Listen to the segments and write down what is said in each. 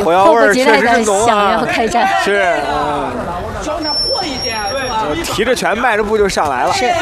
火药味确实是浓啊， 想要开战。 是，提着拳迈着步就上来了。 是。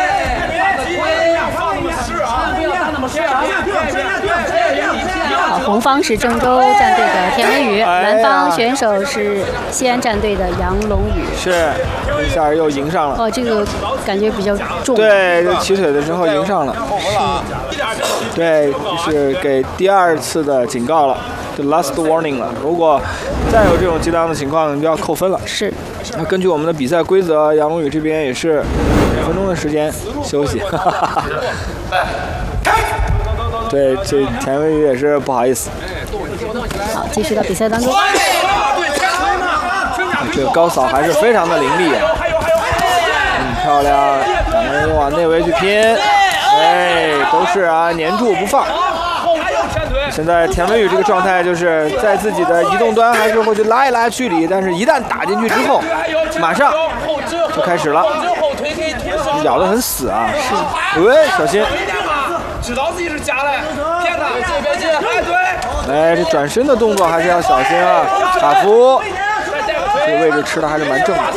好，红方是郑州战队的田文宇，蓝方选手是西安战队的杨龙宇。 是，一下又迎上了。 哦，这个感觉比较重。 对，就起腿的时候迎上了。对，就是给第2次的警告了，就 last warning 了。如果再有这种激荡的情况，就要扣分了。 是。 那根据我们的比赛规则，杨龙宇这边也是5分钟的时间休息。对，这田文宇也是不好意思。 好，继续到比赛当中。 这个高扫还是非常的凌厉，漂亮，两个人往内围去拼，哎，都是啊，粘住不放。现在田文宇这个状态就是在自己的移动端还是会去拉一拉距离，但是一旦打进去之后，马上就开始了，咬得很死啊！是，喂，小心！知道自己是假的，骗他，别进，哎对。哎，这转身的动作还是要小心啊！卡夫，这个位置吃的还是蛮正的。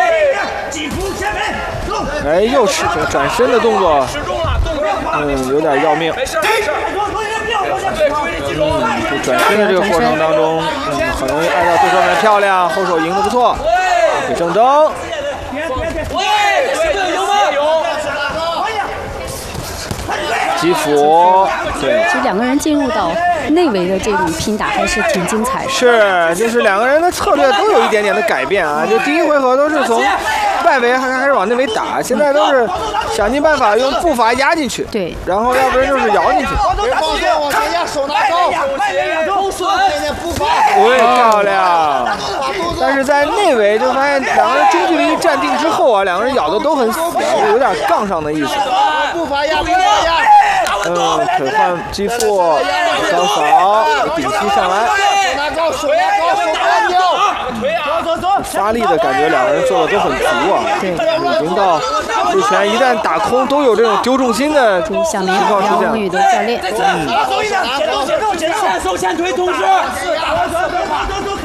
哎，又是这个转身的动作，有点要命。这转身的这个过程当中，很容易挨到对手门，漂亮，后手赢得不错，给郑铮。基辅，对， 其实两个人进入到内围的这种拼打还是挺精彩的。 是，就是两个人的策略都有一点点的改变啊。就第一回合都是从外围还是往内围打，现在都是想尽办法用步伐压进去。 对， 然后要不然就是摇进去。 别放松，往前压，手拿高，点点步伐。 漂亮。但是在内围就发现两个人中距离站定之后啊，两个人咬的都很死，有点杠上的意思。 步伐压，步伐压。 腿换基辅，高扫顶膝上来，发力的感觉，两个人做的都很足啊。 对， 已经到这拳一旦打空，都有这种丢重心的情小明况出现。 杨龙宇的教练。 前手前腿同时。